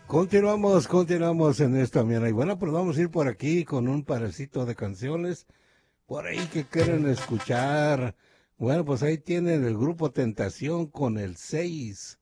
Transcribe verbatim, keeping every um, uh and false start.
Continuamos, continuamos en esta mañana. Y bueno, pues vamos a ir por aquí con un parecito de canciones por ahí que quieren escuchar. Bueno, pues ahí tienen el grupo Tentación con el seis.